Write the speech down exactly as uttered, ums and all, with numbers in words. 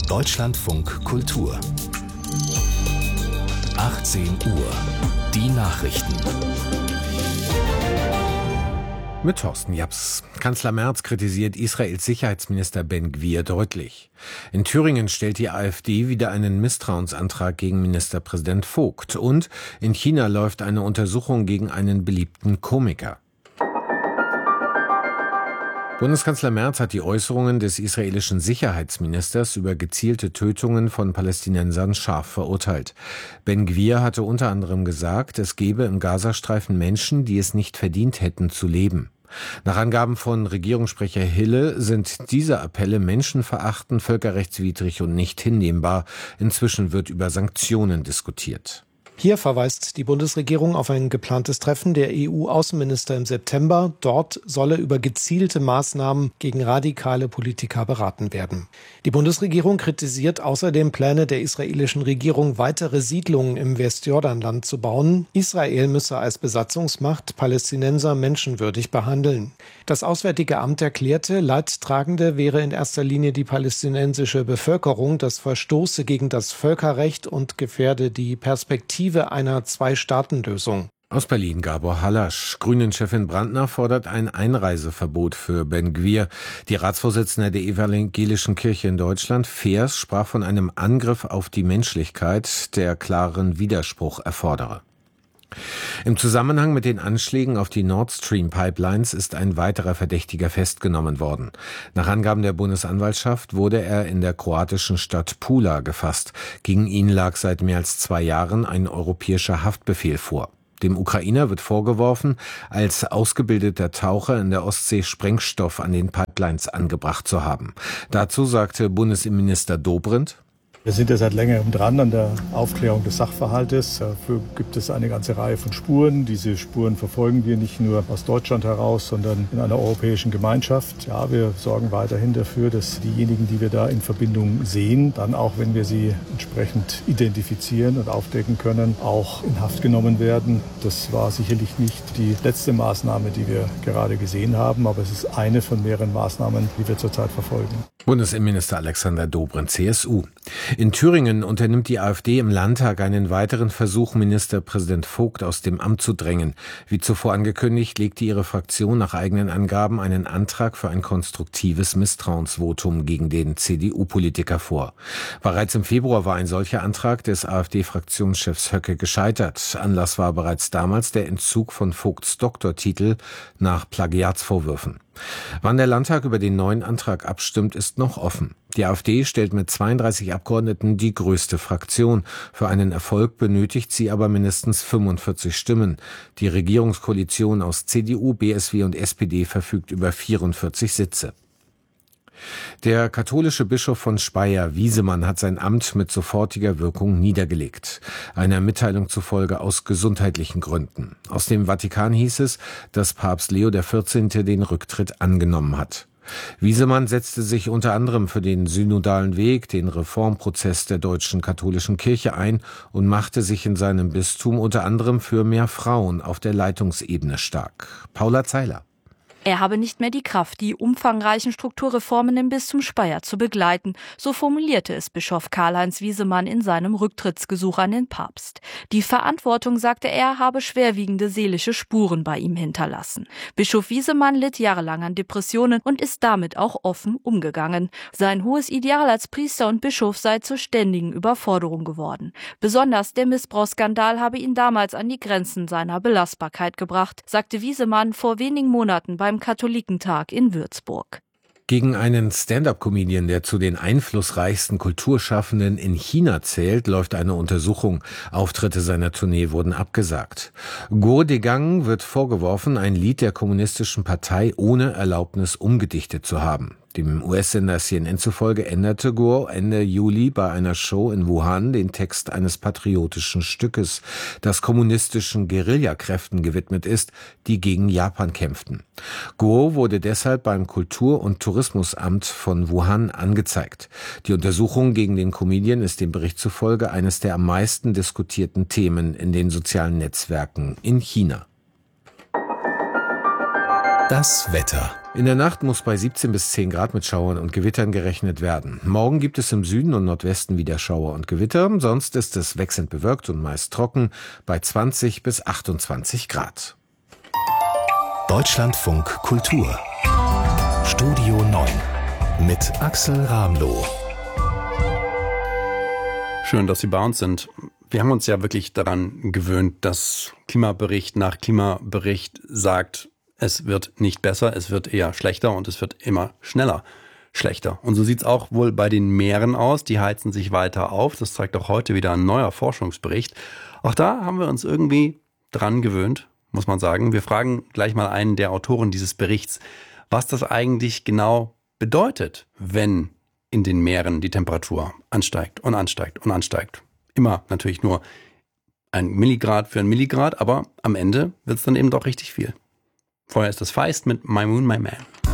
Deutschlandfunk Kultur. achtzehn Uhr. Die Nachrichten. Mit Thorsten Japs. Kanzler Merz kritisiert Israels Sicherheitsminister Ben Gvir deutlich. In Thüringen stellt die AfD wieder einen Misstrauensantrag gegen Ministerpräsident Vogt. Und in China läuft eine Untersuchung gegen einen beliebten Komiker. Bundeskanzler Merz hat die Äußerungen des israelischen Sicherheitsministers über gezielte Tötungen von Palästinensern scharf verurteilt. Ben Gvir hatte unter anderem gesagt, es gebe im Gazastreifen Menschen, die es nicht verdient hätten zu leben. Nach Angaben von Regierungssprecher Hille sind diese Appelle menschenverachtend, völkerrechtswidrig und nicht hinnehmbar. Inzwischen wird über Sanktionen diskutiert. Hier verweist die Bundesregierung auf ein geplantes Treffen der E U-Außenminister im September. Dort solle über gezielte Maßnahmen gegen radikale Politiker beraten werden. Die Bundesregierung kritisiert außerdem Pläne der israelischen Regierung, weitere Siedlungen im Westjordanland zu bauen. Israel müsse als Besatzungsmacht Palästinenser menschenwürdig behandeln. Das Auswärtige Amt erklärte, Leidtragende wäre in erster Linie die palästinensische Bevölkerung. Das verstoße gegen das Völkerrecht und gefährde die Perspektive einer Zwei-Staaten-Lösung. Aus Berlin Gabor Hallasch. Grünen-Chefin Brandner fordert ein Einreiseverbot für Ben Gvir. Die Ratsvorsitzende der Evangelischen Kirche in Deutschland, Feers, sprach von einem Angriff auf die Menschlichkeit, der klaren Widerspruch erfordere. Im Zusammenhang mit den Anschlägen auf die Nord Stream Pipelines ist ein weiterer Verdächtiger festgenommen worden. Nach Angaben der Bundesanwaltschaft wurde er in der kroatischen Stadt Pula gefasst. Gegen ihn lag seit mehr als zwei Jahren ein europäischer Haftbefehl vor. Dem Ukrainer wird vorgeworfen, als ausgebildeter Taucher in der Ostsee Sprengstoff an den Pipelines angebracht zu haben. Dazu sagte Bundesinnenminister Dobrindt: Wir sind ja seit längerem dran an der Aufklärung des Sachverhaltes. Dafür gibt es eine ganze Reihe von Spuren. Diese Spuren verfolgen wir nicht nur aus Deutschland heraus, sondern in einer europäischen Gemeinschaft. Ja, wir sorgen weiterhin dafür, dass diejenigen, die wir da in Verbindung sehen, dann auch, wenn wir sie entsprechend identifizieren und aufdecken können, auch in Haft genommen werden. Das war sicherlich nicht die letzte Maßnahme, die wir gerade gesehen haben, aber es ist eine von mehreren Maßnahmen, die wir zurzeit verfolgen. Bundesinnenminister Alexander Dobrindt, C S U. In Thüringen unternimmt die AfD im Landtag einen weiteren Versuch, Ministerpräsident Vogt aus dem Amt zu drängen. Wie zuvor angekündigt, legte ihre Fraktion nach eigenen Angaben einen Antrag für ein konstruktives Misstrauensvotum gegen den C D U-Politiker vor. Bereits im Februar war ein solcher Antrag des AfD-Fraktionschefs Höcke gescheitert. Anlass war bereits damals der Entzug von Vogts Doktortitel nach Plagiatsvorwürfen. Wann der Landtag über den neuen Antrag abstimmt, ist noch offen. Die AfD stellt mit zweiunddreißig Abgeordneten die größte Fraktion. Für einen Erfolg benötigt sie aber mindestens fünfundvierzig Stimmen. Die Regierungskoalition aus C D U, B S W und S P D verfügt über vierundvierzig Sitze. Der katholische Bischof von Speyer, Wiesemann, hat sein Amt mit sofortiger Wirkung niedergelegt. Einer Mitteilung zufolge aus gesundheitlichen Gründen. Aus dem Vatikan hieß es, dass Papst Leo der vierzehnte den Rücktritt angenommen hat. Wiesemann setzte sich unter anderem für den synodalen Weg, den Reformprozess der deutschen katholischen Kirche ein und machte sich in seinem Bistum unter anderem für mehr Frauen auf der Leitungsebene stark. Paula Zeiler. Er habe nicht mehr die Kraft, die umfangreichen Strukturreformen im Bistum Speyer zu begleiten, so formulierte es Bischof Karl-Heinz Wiesemann in seinem Rücktrittsgesuch an den Papst. Die Verantwortung, sagte er, habe schwerwiegende seelische Spuren bei ihm hinterlassen. Bischof Wiesemann litt jahrelang an Depressionen und ist damit auch offen umgegangen. Sein hohes Ideal als Priester und Bischof sei zur ständigen Überforderung geworden. Besonders der Missbrauchsskandal habe ihn damals an die Grenzen seiner Belastbarkeit gebracht, sagte Wiesemann vor wenigen Monaten beim Katholikentag in Würzburg. Gegen einen Stand-up-Comedian, der zu den einflussreichsten Kulturschaffenden in China zählt, läuft eine Untersuchung. Auftritte seiner Tournee wurden abgesagt. Guo Degang wird vorgeworfen, ein Lied der kommunistischen Partei ohne Erlaubnis umgedichtet zu haben. Dem U S-Sender C N N zufolge änderte Guo Ende Juli bei einer Show in Wuhan den Text eines patriotischen Stückes, das kommunistischen Guerillakräften gewidmet ist, die gegen Japan kämpften. Guo wurde deshalb beim Kultur- und Tourismusamt von Wuhan angezeigt. Die Untersuchung gegen den Comedian ist dem Bericht zufolge eines der am meisten diskutierten Themen in den sozialen Netzwerken in China. Das Wetter. In der Nacht muss bei siebzehn bis zehn Grad mit Schauern und Gewittern gerechnet werden. Morgen gibt es im Süden und Nordwesten wieder Schauer und Gewitter. Sonst ist es wechselnd bewölkt und meist trocken bei zwanzig bis achtundzwanzig Grad. Deutschlandfunk Kultur. Studio neun mit Axel Ramloh. Schön, dass Sie bei uns sind. Wir haben uns ja wirklich daran gewöhnt, dass Klimabericht nach Klimabericht sagt, es wird nicht besser, es wird eher schlechter und es wird immer schneller schlechter. Und so sieht es auch wohl bei den Meeren aus. Die heizen sich weiter auf. Das zeigt auch heute wieder ein neuer Forschungsbericht. Auch da haben wir uns irgendwie dran gewöhnt, muss man sagen. Wir fragen gleich mal einen der Autoren dieses Berichts, was das eigentlich genau bedeutet, wenn in den Meeren die Temperatur ansteigt und ansteigt und ansteigt. Immer natürlich nur ein Milligrad für ein Milligrad, aber am Ende wird es dann eben doch richtig viel. Vorher ist das Feist mit My Moon, My Man.